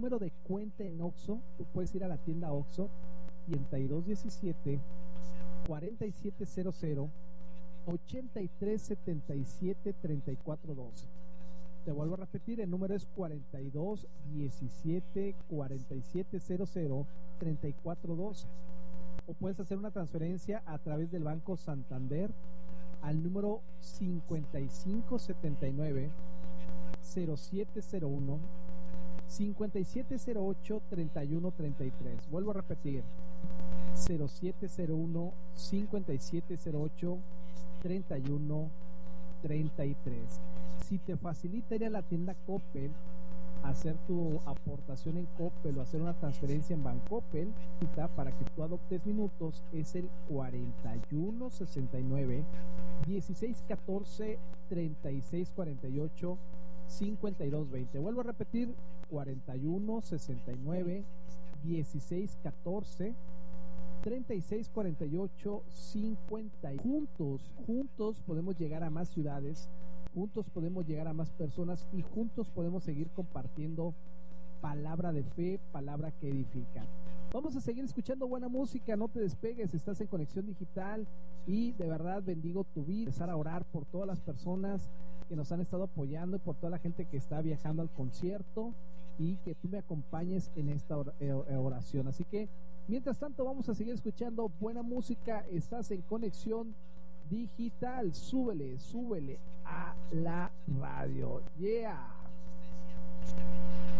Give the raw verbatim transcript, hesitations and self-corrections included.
número de cuenta en Oxxo, tú puedes ir a la tienda Oxxo treinta y dos diecisiete, cuarenta y siete cero cero, ochenta y tres setenta y siete, treinta y cuatro doce. Te vuelvo a repetir, el número es cuarenta y dos diecisiete, cuarenta y siete cero cero, treinta y cuatro doce. O puedes hacer una transferencia a través del Banco Santander al número cincuenta y cinco setenta y nueve, cero siete cero uno, cincuenta y siete cero ocho, treinta y uno treinta y tres. Vuelvo a repetir, cero siete cero uno, cincuenta y siete cero ocho, treinta y uno treinta y tres. Si te facilita ir a la tienda Coppel, hacer tu aportación en Coppel o hacer una transferencia en Bancoppel, para que tú adoptes minutos, es el cuarenta y uno sesenta y nueve, dieciséis catorce, treinta y seis cuarenta y ocho, cincuenta y dos veinte. Vuelvo a repetir, cuarenta y uno sesenta y nueve, dieciséis catorce, treinta y seis cuarenta y ocho, cincuenta. Juntos, juntos podemos llegar a más ciudades, juntos podemos llegar a más personas y juntos podemos seguir compartiendo palabra de fe, palabra que edifica. Vamos a seguir escuchando buena música, no te despegues, estás en Conexión Digital y de verdad bendigo tu vida. Empezar a orar por todas las personas que nos han estado apoyando y por toda la gente que está viajando al concierto y que tú me acompañes en esta oración. Así que mientras tanto vamos a seguir escuchando buena música. Estás en Conexión Digital, súbele, súbele a la radio. Yeah.